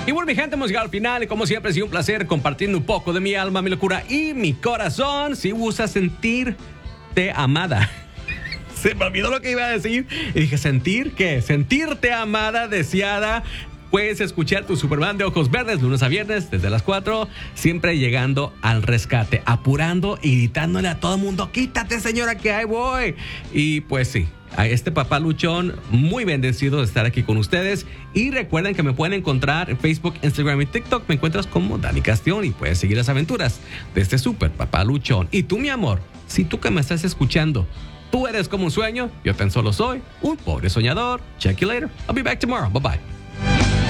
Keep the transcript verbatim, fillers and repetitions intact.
Y bueno, mi gente, hemos llegado al final y como siempre ha sido un placer compartiendo un poco de mi alma, mi locura y mi corazón. Si gustas sentirte amada. Se me olvidó lo que iba a decir y dije, ¿sentir qué? Sentirte amada, deseada. Puedes escuchar tu Superman de ojos verdes lunes a viernes desde las cuatro, siempre llegando al rescate, apurando y gritándole a todo el mundo, quítate señora que ahí voy. Y pues sí, a este papá luchón, muy bendecido de estar aquí con ustedes. Y recuerden que me pueden encontrar en Facebook, Instagram y TikTok. Me encuentras como Dani Castión y puedes seguir las aventuras de este super papá luchón. Y tú, mi amor, si tú que me estás escuchando, tú eres como un sueño, yo tan solo soy un pobre soñador. Check you later. I'll be back tomorrow. Bye bye.